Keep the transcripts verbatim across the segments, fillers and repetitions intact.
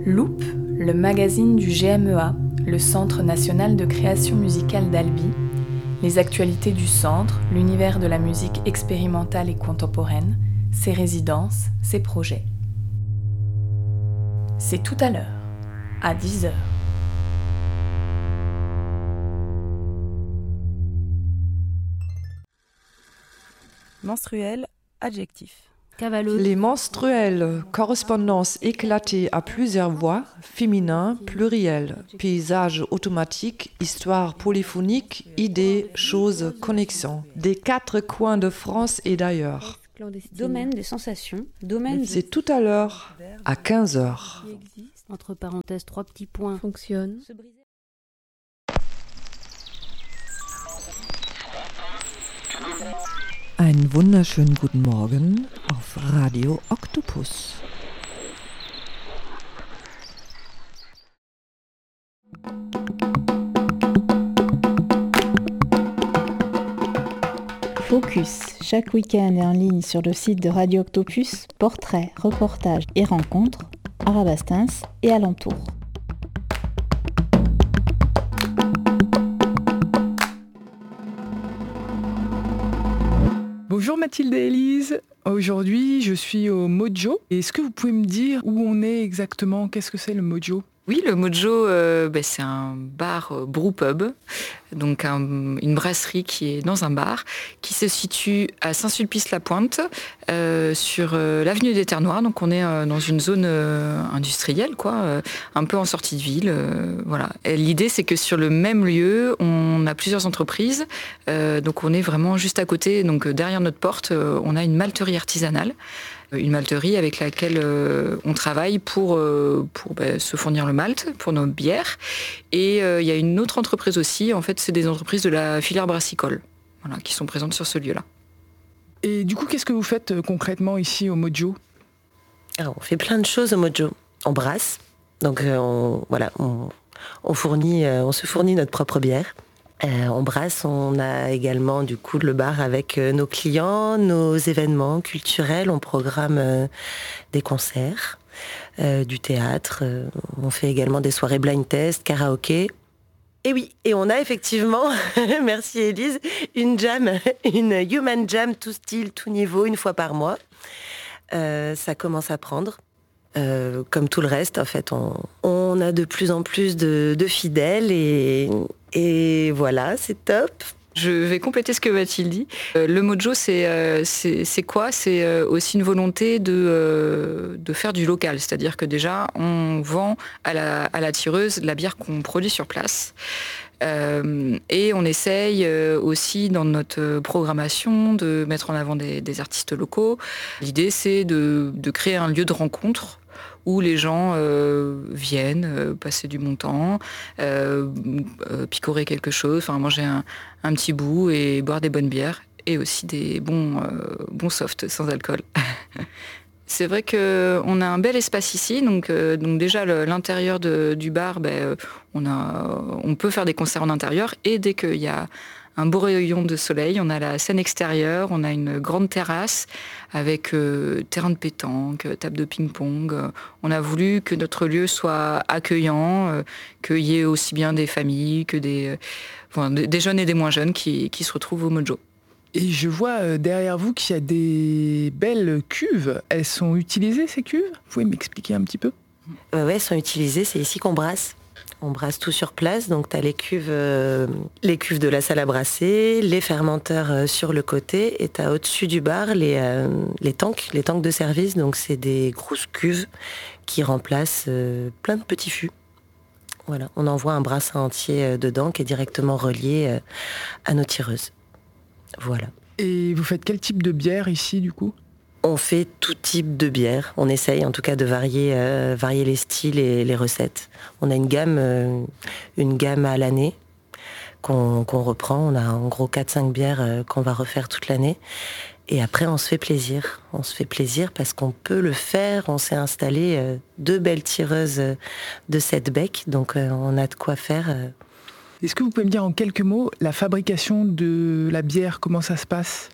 Loop, le magazine du G M E A, le Centre national de création musicale d'Albi, les actualités du centre, l'univers de la musique expérimentale et contemporaine, ses résidences, ses projets. C'est tout à l'heure, à dix heures. Menstruel, adjectif. Cavaleuse. Les menstruels, correspondance éclatée à plusieurs voix, féminin, pluriel, paysage automatique, histoire polyphonique, idées, choses, connexions, des quatre coins de France et d'ailleurs. Domaine des sensations. Domaine C'est tout à l'heure, à quinze heures. Entre parenthèses, trois petits points. Fonctionne. Einen wunderschönen guten Morgen auf Radio Octopus. Focus, chaque week-end est en ligne sur le site de Radio Octopus, portraits, reportages et rencontres, à Rabastens et alentours. Bonjour Mathilde et Élise, aujourd'hui je suis au Mojo. Est-ce que vous pouvez me dire où on est exactement? Qu'est-ce que c'est le Mojo? Oui, le Mojo, euh, bah, c'est un bar euh, brew-pub, donc un, une brasserie qui est dans un bar, qui se situe à Saint-Sulpice-la-Pointe, euh, sur euh, l'avenue des Terres Noires. Donc on est euh, dans une zone euh, industrielle, quoi, euh, un peu en sortie de ville. Euh, voilà. Et l'idée, c'est que sur le même lieu, on a plusieurs entreprises. Euh, donc on est vraiment juste à côté. Donc derrière notre porte, euh, on a une malterie artisanale. Une malterie avec laquelle euh, on travaille pour, euh, pour bah, se fournir le malt, pour nos bières. Et il euh, y a une autre entreprise aussi, en fait, c'est des entreprises de la filière brassicole, voilà, qui sont présentes sur ce lieu-là. Et du coup, qu'est-ce que vous faites euh, concrètement ici au Mojo? Alors, on fait plein de choses au Mojo. On brasse, donc euh, on, voilà, on, on, fournit, euh, on se fournit notre propre bière. Euh, on brasse, on a également du coup le bar avec euh, nos clients, nos événements culturels, on programme euh, des concerts, euh, du théâtre, euh, on fait également des soirées blind test, karaoké. Et oui, et on a effectivement, merci Élise, une jam, une human jam tout style, tout niveau, une fois par mois. Euh, ça commence à prendre. Euh, comme tout le reste, en fait, on, on a de plus en plus de, de fidèles et, et voilà, c'est top. Je vais compléter ce que Mathilde dit. Euh, le Mojo, c'est, euh, c'est, c'est quoi? C'est euh, aussi une volonté de, euh, de faire du local. C'est-à-dire que déjà, on vend à la, à la tireuse la bière qu'on produit sur place. Euh, et on essaye euh, aussi dans notre programmation de mettre en avant des, des artistes locaux. L'idée, c'est de, de créer un lieu de rencontre où les gens euh, viennent euh, passer du bon temps, euh, euh, picorer quelque chose, enfin manger un, un petit bout et boire des bonnes bières et aussi des bons, euh, bons softs sans alcool. C'est vrai qu'on a un bel espace ici, donc, euh, donc déjà le, l'intérieur de, du bar, ben, on, a, on peut faire des concerts en intérieur et dès qu'il y a un beau rayon de soleil, on a la scène extérieure, on a une grande terrasse avec euh, terrain de pétanque, table de ping-pong. On a voulu que notre lieu soit accueillant, euh, qu'il y ait aussi bien des familles que des, euh, enfin, des jeunes et des moins jeunes qui, qui se retrouvent au Mojo. Et je vois derrière vous qu'il y a des belles cuves. Elles sont utilisées, ces cuves? Vous pouvez m'expliquer un petit peu? euh, Oui, elles sont utilisées, c'est ici qu'on brasse. On brasse tout sur place, donc tu as les cuves, euh, les cuves de la salle à brasser, les fermenteurs euh, sur le côté, et tu as au-dessus du bar les, euh, les tanks, les tanks de service, donc c'est des grosses cuves qui remplacent euh, plein de petits fûts. Voilà, on envoie un brassin entier euh, dedans qui est directement relié euh, à nos tireuses. Voilà. Et vous faites quel type de bière ici du coup? On fait tout type de bière. On essaye en tout cas de varier, euh, varier les styles et les recettes. On a une gamme, euh, une gamme à l'année qu'on, qu'on reprend. On a en gros quatre cinq bières euh, qu'on va refaire toute l'année. Et après, on se fait plaisir. On se fait plaisir parce qu'on peut le faire. On s'est installé euh, deux belles tireuses euh, de sept becs. Donc euh, on a de quoi faire. Euh. Est-ce que vous pouvez me dire en quelques mots la fabrication de la bière, comment ça se passe?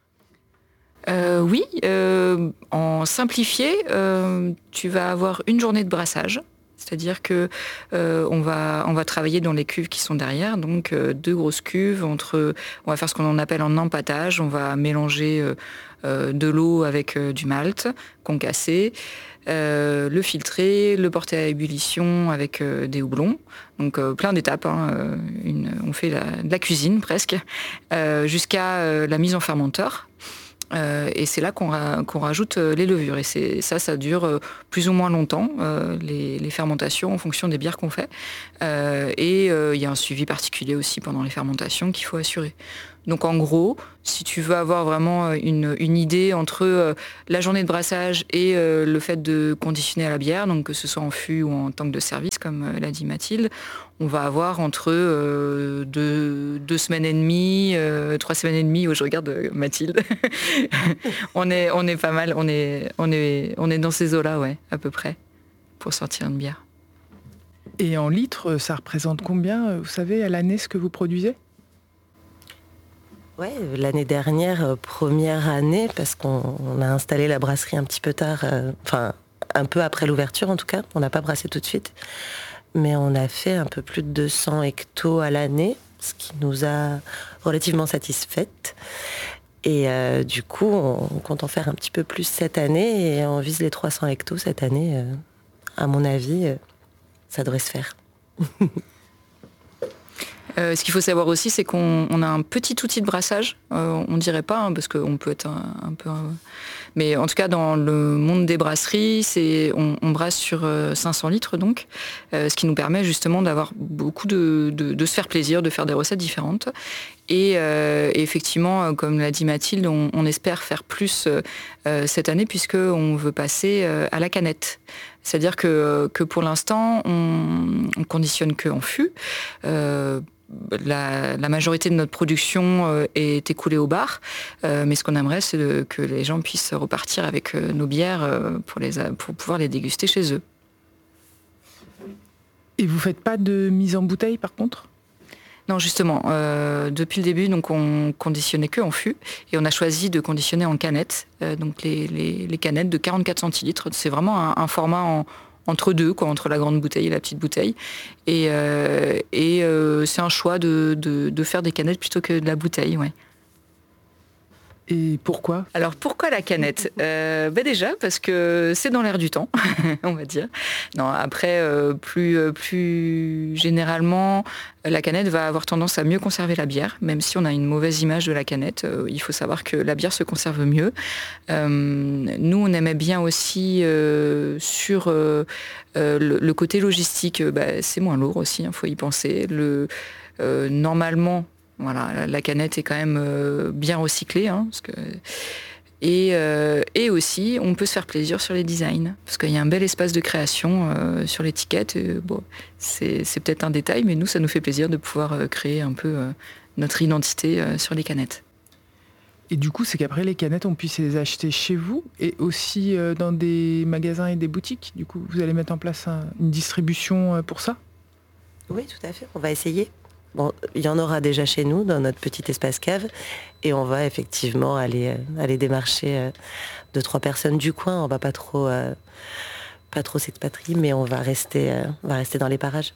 Euh, oui, euh, en simplifié, euh, tu vas avoir une journée de brassage C'est-à-dire que euh, on va on va travailler dans les cuves qui sont derrière, donc euh, deux grosses cuves entre. On va faire ce qu'on appelle en empâtage. On va mélanger euh, euh, de l'eau avec euh, du malt concassé, euh, le filtrer, le porter à ébullition avec euh, des houblons. Donc euh, plein d'étapes. Hein, euh, une, on fait la, de la cuisine presque euh, jusqu'à euh, la mise en fermenteur. Euh, et c'est là qu'on, ra- qu'on rajoute euh, les levures. Et c'est, ça, ça dure euh, plus ou moins longtemps, euh, les, les fermentations, en fonction des bières qu'on fait. Euh, et il euh, y a un suivi particulier aussi pendant les fermentations qu'il faut assurer. Donc en gros, si tu veux avoir vraiment une, une idée entre euh, la journée de brassage et euh, le fait de conditionner à la bière, donc que ce soit en fût ou en tank de service, comme euh, l'a dit Mathilde, on va avoir entre euh, deux, deux semaines et demie, euh, trois semaines et demie, où je regarde euh, Mathilde. on, est, on est pas mal, on est, on est, on est dans ces eaux-là, ouais, à peu près, pour sortir une bière. Et en litres, ça représente combien, vous savez, à l'année, ce que vous produisez ? Ouais, l'année dernière, euh, première année, parce qu'on on a installé la brasserie un petit peu tard, euh, enfin un peu après l'ouverture en tout cas, on n'a pas brassé tout de suite, mais on a fait un peu plus de deux cents hectos à l'année, ce qui nous a relativement satisfaites. Et euh, du coup, on, on compte en faire un petit peu plus cette année, et on vise les trois cents hectos cette année. Euh, à mon avis, euh, ça devrait se faire. Euh, ce qu'il faut savoir aussi, c'est qu'on on a un petit outil de brassage. Euh, on dirait pas, hein, parce qu'on peut être un, un peu... Un... Mais en tout cas, dans le monde des brasseries, c'est, on, on brasse sur euh, cinq cents litres, donc, euh, ce qui nous permet justement d'avoir beaucoup de, de, de se faire plaisir, de faire des recettes différentes. Et, euh, et effectivement, comme l'a dit Mathilde, on, on espère faire plus euh, cette année, puisqu'on veut passer euh, à la canette. C'est-à-dire que, que pour l'instant, on, on conditionne qu'en fût. Euh, La, la majorité de notre production euh, est écoulée au bar, euh, mais ce qu'on aimerait, c'est de, que les gens puissent repartir avec euh, nos bières euh, pour, les, pour pouvoir les déguster chez eux. Et vous faites pas de mise en bouteille, par contre ? Non, justement, euh, depuis le début, donc on conditionnait que en fût, et on a choisi de conditionner en canettes, euh, donc les, les, les canettes de quarante-quatre centilitres. C'est vraiment un, un format en entre deux, quoi, entre la grande bouteille et la petite bouteille. Et, euh, et euh, c'est un choix de, de, de faire des canettes plutôt que de la bouteille, ouais. Et pourquoi ? Alors pourquoi la canette ? euh, ben déjà parce que c'est dans l'air du temps, on va dire. Non, après, euh, plus, plus généralement, la canette va avoir tendance à mieux conserver la bière, même si on a une mauvaise image de la canette. Euh, il faut savoir que la bière se conserve mieux. Euh, nous, on aimait bien aussi euh, sur euh, euh, le, le côté logistique. Ben, c'est moins lourd aussi, il hein, faut y penser. Le, euh, normalement, voilà, la canette est quand même euh, bien recyclée, hein, parce que... et, euh, et aussi, on peut se faire plaisir sur les designs, parce qu'il y a un bel espace de création euh, sur l'étiquette. Et, bon, c'est, c'est peut-être un détail, mais nous, ça nous fait plaisir de pouvoir euh, créer un peu euh, notre identité euh, sur les canettes. Et du coup, c'est qu'après, les canettes, on puisse les acheter chez vous et aussi euh, dans des magasins et des boutiques. Du coup, vous allez mettre en place un, une distribution euh, pour ça ? Oui, tout à fait, on va essayer. Bon, il y en aura déjà chez nous, dans notre petit espace cave, et on va effectivement aller, euh, aller démarcher euh, deux, trois personnes du coin. On va pas trop, euh, pas trop s'expatrier, mais on va rester, euh, on va rester dans les parages.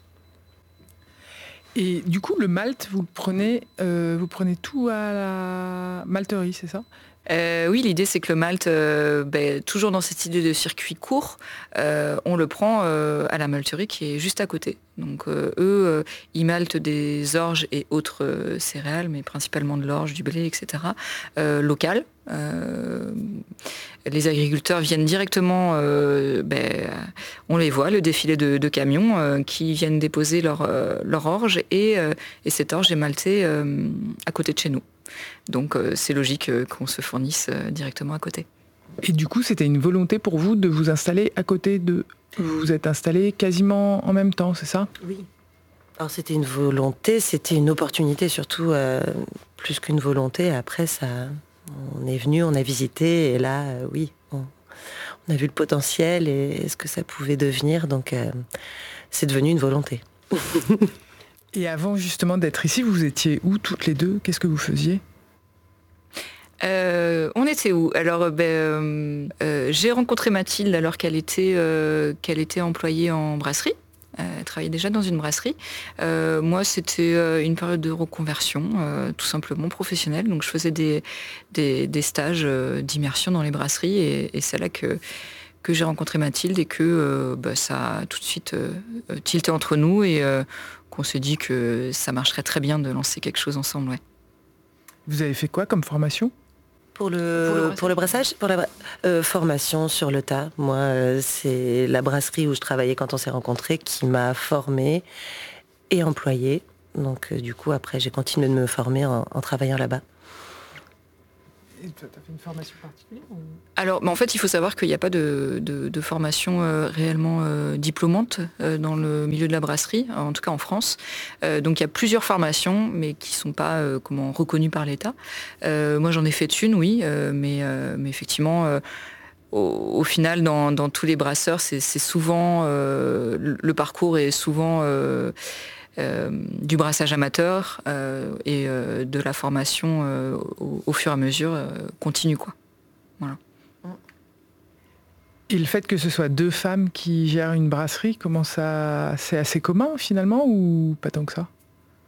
Et du coup, le malt, vous le prenez, euh, vous prenez tout à la malterie, c'est ça ? Euh, oui, l'idée c'est que le malt, euh, ben, toujours dans cette idée de circuit court, euh, on le prend euh, à la malterie qui est juste à côté. Donc euh, eux, euh, ils maltent des orges et autres euh, céréales, mais principalement de l'orge, du blé, et cetera, euh, local. Euh, les agriculteurs viennent directement, euh, ben, on les voit, le défilé de, de camions euh, qui viennent déposer leur, euh, leur orge, et, euh, et cette orge est maltée euh, à côté de chez nous. Donc euh, c'est logique euh, qu'on se fournisse euh, directement à côté. Et du coup, c'était une volonté pour vous de vous installer à côté de... Vous vous êtes installés quasiment en même temps, c'est ça ? Oui. Alors c'était une volonté, c'était une opportunité surtout, euh, plus qu'une volonté. Après, ça, on est venu, on a visité, et là, euh, oui, on, on a vu le potentiel et ce que ça pouvait devenir. Donc euh, c'est devenu une volonté. Et avant justement d'être ici, vous étiez où toutes les deux ? Qu'est-ce que vous faisiez ? Euh, on était où? Alors, ben, euh, euh, j'ai rencontré Mathilde alors qu'elle était, euh, qu'elle était employée en brasserie. Euh, elle travaillait déjà dans une brasserie. Euh, moi, c'était euh, une période de reconversion, euh, tout simplement professionnelle. Donc, je faisais des, des, des stages euh, d'immersion dans les brasseries et, et c'est là que, que j'ai rencontré Mathilde et que euh, bah, ça a tout de suite euh, tilté entre nous et euh, qu'on s'est dit que ça marcherait très bien de lancer quelque chose ensemble. Ouais. Vous avez fait quoi comme formation? Pour le, pour le brassage, pour la euh, formation sur le tas. Moi, euh, c'est la brasserie où je travaillais quand on s'est rencontrés qui m'a formée et employée. Donc, euh, du coup, après, j'ai continué de me former en, en travaillant là-bas. Et tu as fait une formation particulière ou... Alors, bah en fait, il faut savoir qu'il n'y a pas de, de, de formation euh, réellement euh, diplômante euh, dans le milieu de la brasserie, en tout cas en France. Euh, donc, il y a plusieurs formations, mais qui ne sont pas euh, comment, reconnues par l'État. Euh, moi, j'en ai fait une, oui, euh, mais, euh, mais effectivement... Euh, Au, au final, dans, dans tous les brasseurs, c'est, c'est souvent euh, le, le parcours est souvent euh, euh, du brassage amateur euh, et euh, de la formation euh, au, au fur et à mesure euh, continue, quoi. Voilà. Et le fait que ce soit deux femmes qui gèrent une brasserie, comment ça, c'est assez commun finalement ou pas tant que ça?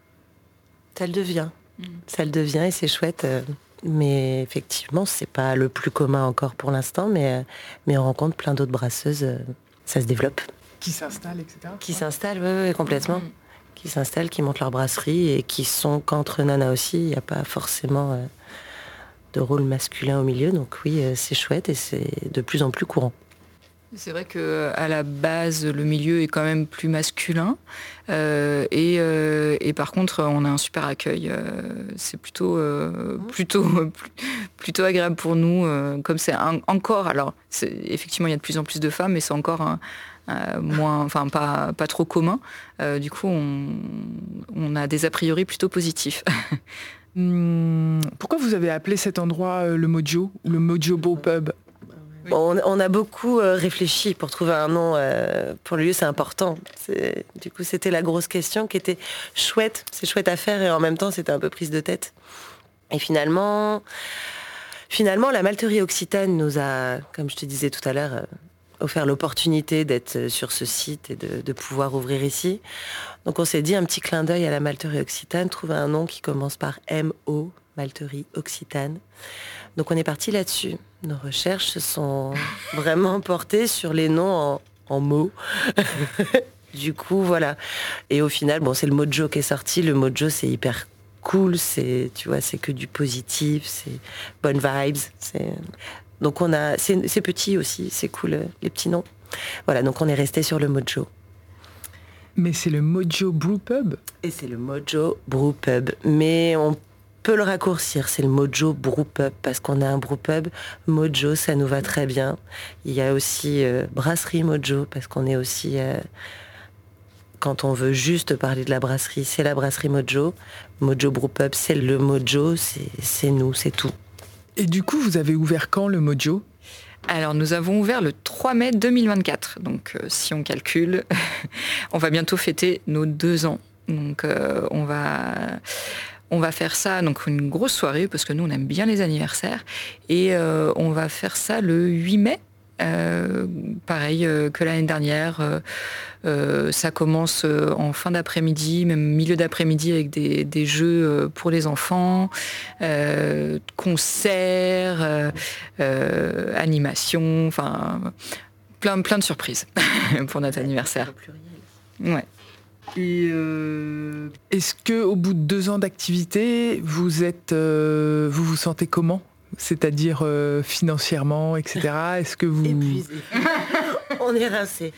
Ça le devient, mmh. ça le devient et c'est chouette. Euh... Mais effectivement, c'est pas le plus commun encore pour l'instant, mais, mais on rencontre plein d'autres brasseuses, ça se développe. Qui s'installent, et cetera. Qui s'installent, oui, oui, complètement. Mmh. Qui s'installent, qui montent leur brasserie et qui sont qu'entre nanas aussi. Il n'y a pas forcément euh, de rôle masculin au milieu, donc oui, euh, c'est chouette et c'est de plus en plus courant. C'est vrai qu'à la base, le milieu est quand même plus masculin. Euh, et, euh, et par contre, on a un super accueil. Euh, c'est plutôt, euh, plutôt, plutôt agréable pour nous. Euh, comme c'est un, encore, alors c'est, effectivement, il y a de plus en plus de femmes, mais c'est encore un, un, moins, enfin pas, pas trop commun. Euh, du coup, on, on a des a priori plutôt positifs. hum, pourquoi vous avez appelé cet endroit euh, le Mojo, le Mojo Brew Pub? Bon, on, on a beaucoup euh, réfléchi pour trouver un nom euh, pour le lieu, c'est important. C'est, du coup, c'était la grosse question qui était chouette. C'est chouette à faire et en même temps, c'était un peu prise de tête. Et finalement, finalement, la malterie occitane nous a, comme je te disais tout à l'heure, euh, offert l'opportunité d'être sur ce site et de, de pouvoir ouvrir ici. Donc, on s'est dit un petit clin d'œil à la malterie occitane, trouver un nom qui commence par M O, malterie occitane. Donc on est parti là-dessus. Nos recherches se sont vraiment portées sur les noms en, en mots. Du coup, voilà. Et au final, bon, c'est le Mojo qui est sorti. Le Mojo, c'est hyper cool. C'est, tu vois, c'est que du positif. C'est bonnes vibes. C'est... Donc on a, c'est, c'est petit aussi. C'est cool, les petits noms. Voilà, donc on est resté sur le Mojo. Mais c'est le Mojo Brew Pub. Et c'est le Mojo Brew Pub. Mais on peut le raccourcir, c'est le Mojo Brew Pub parce qu'on a un brew pub. Mojo, ça nous va très bien. Il y a aussi euh, brasserie Mojo parce qu'on est aussi, euh, quand on veut juste parler de la brasserie, c'est la brasserie Mojo. Mojo Brew Pub, c'est le Mojo, c'est, c'est nous, c'est tout. Et du coup, vous avez ouvert quand le Mojo ? Alors, nous avons ouvert le trois mai deux mille vingt-quatre. Donc, euh, si on calcule, on va bientôt fêter nos deux ans. Donc, euh, on va... On va faire ça, donc une grosse soirée, parce que nous, on aime bien les anniversaires. Et euh, on va faire ça le huit mai, euh, pareil euh, que l'année dernière. Euh, euh, ça commence euh, en fin d'après-midi, même milieu d'après-midi, avec des, des jeux euh, pour les enfants, euh, concerts, euh, euh, animations, enfin, plein, plein de surprises pour notre anniversaire. Ouais. Et euh, est-ce que au bout de deux ans d'activité, vous êtes, euh, vous vous sentez comment ? C'est-à-dire euh, financièrement, et cetera. Est-ce que vous épuisé ? On est rincé.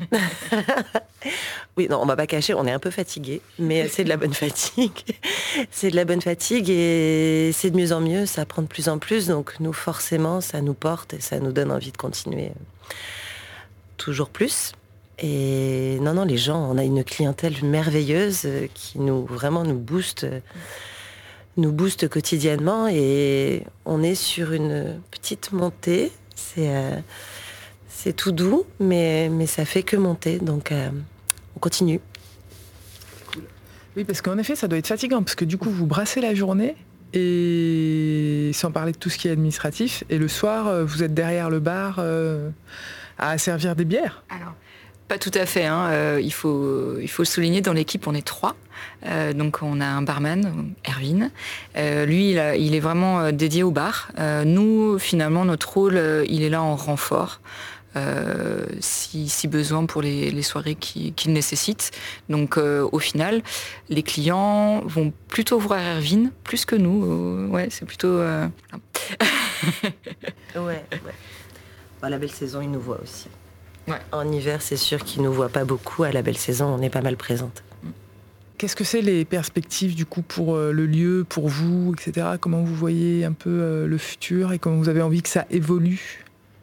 Oui, non, on va pas cacher, on est un peu fatigué, mais c'est de la bonne fatigue. C'est de la bonne fatigue et c'est de mieux en mieux. Ça prend de plus en plus, donc nous forcément, ça nous porte et ça nous donne envie de continuer toujours plus. Et non, non, les gens, on a une clientèle merveilleuse qui nous, vraiment nous booste, nous booste quotidiennement et on est sur une petite montée. C'est, euh, c'est tout doux, mais, mais ça fait que monter, donc euh, on continue. Oui, parce qu'en effet, ça doit être fatigant, parce que du coup, vous brassez la journée Et sans parler de tout ce qui est administratif. Et le soir, vous êtes derrière le bar euh, à servir des bières. Alors, pas tout à fait. Hein. Euh, il faut, il faut le souligner, dans l'équipe, on est trois. Euh, donc, on a un barman, Erwin. Euh, lui, il, a, il est vraiment dédié au bar. Euh, nous, finalement, notre rôle, euh, il est là en renfort. Euh, si, si besoin pour les, les soirées qu'il qui nécessitent. Donc euh, au final, les clients vont plutôt voir Erwin plus que nous. Euh, ouais, c'est plutôt... Euh... ouais, ouais. À la belle saison, ils nous voient aussi. Ouais. En hiver, c'est sûr qu'ils nous voient pas beaucoup. À la belle saison, on est pas mal présente. Qu'est-ce que c'est les perspectives du coup pour euh, le lieu, pour vous, et cetera. Comment vous voyez un peu euh, le futur et comment vous avez envie que ça évolue ?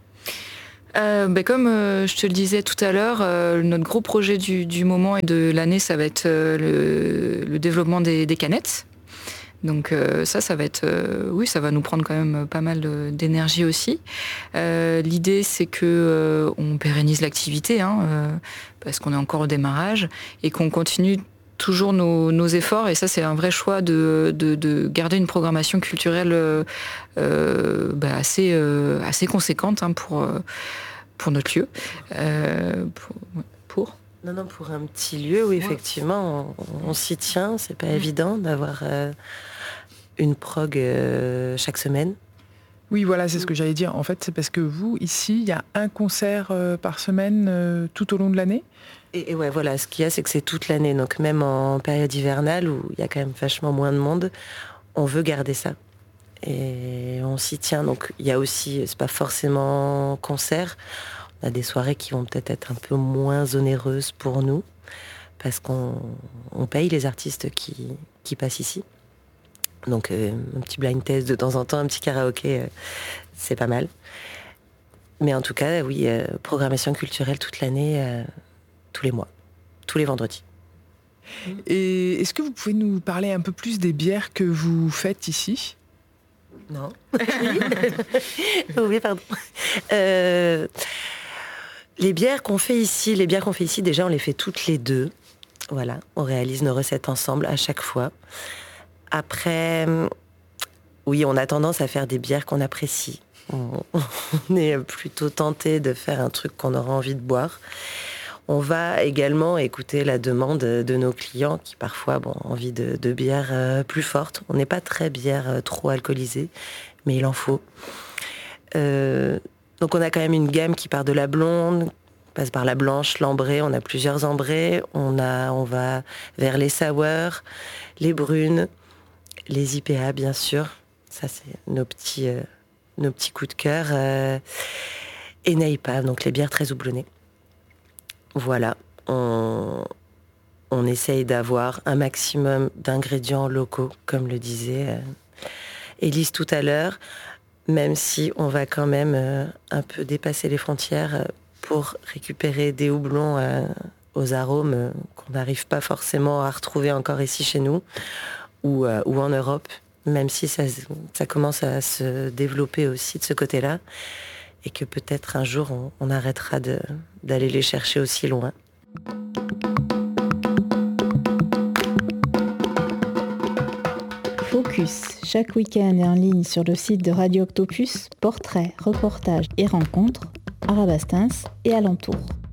Euh, ben comme euh, je te le disais tout à l'heure, euh, notre gros projet du, du moment et de l'année, ça va être euh, le, le développement des, des canettes. Donc euh, ça, ça va être, euh, oui, ça va nous prendre quand même pas mal d'énergie aussi. Euh, l'idée, c'est que euh, on pérennise l'activité, hein, euh, parce qu'on est encore au démarrage, et qu'on continue toujours nos, nos efforts. Et ça, c'est un vrai choix de, de, de garder une programmation culturelle euh, euh, bah, assez, euh, assez conséquente hein, pour, euh, pour notre lieu. Euh, pour, pour Non, non, pour un petit lieu, oui, effectivement, on, on s'y tient. C'est pas mmh. évident d'avoir euh, une prog euh, chaque semaine. Oui, voilà, c'est ce que j'allais dire. En fait, c'est parce que vous, ici, il y a un concert euh, par semaine euh, tout au long de l'année. Et, et ouais, voilà, ce qu'il y a, c'est que c'est toute l'année. Donc même en période hivernale, où il y a quand même vachement moins de monde, on veut garder ça. Et on s'y tient. Donc il y a aussi, c'est pas forcément concert. On a des soirées qui vont peut-être être un peu moins onéreuses pour nous, parce qu'on on paye les artistes qui, qui passent ici. Donc euh, un petit blind test de temps en temps, un petit karaoké, euh, c'est pas mal. Mais en tout cas, oui, euh, programmation culturelle toute l'année, euh, tous les mois, tous les vendredis. Et est-ce que vous pouvez nous parler un peu plus des bières que vous faites ici ? Non. Oui, pardon. Euh, les bières qu'on fait ici, les bières qu'on fait ici, déjà, on les fait toutes les deux. Voilà, on réalise nos recettes ensemble à chaque fois. Après, oui, on a tendance à faire des bières qu'on apprécie. On, on est plutôt tenté de faire un truc qu'on aura envie de boire. On va également écouter la demande de nos clients qui parfois bon, ont envie de, de bières plus fortes. On n'est pas très bière trop alcoolisée, mais il en faut. Euh, donc on a quand même une gamme qui part de la blonde, passe par la blanche, l'ambrée. On a plusieurs ambrées. On, a, on va vers les sour, les brunes, les I P A bien sûr. Ça c'est nos petits, euh, nos petits coups de cœur. Euh, et Naipa, donc les bières très houblonnées. Voilà, on, on essaye d'avoir un maximum d'ingrédients locaux, comme le disait euh, Élise tout à l'heure, même si on va quand même euh, un peu dépasser les frontières euh, pour récupérer des houblons euh, aux arômes euh, qu'on n'arrive pas forcément à retrouver encore ici chez nous ou, euh, ou en Europe, même si ça, ça commence à se développer aussi de ce côté-là. Et que peut-être un jour, on, on arrêtera de, d'aller les chercher aussi loin. Focus, chaque week-end est en ligne sur le site de Radio Octopus, portraits, reportages et rencontres à Rabastens et alentours.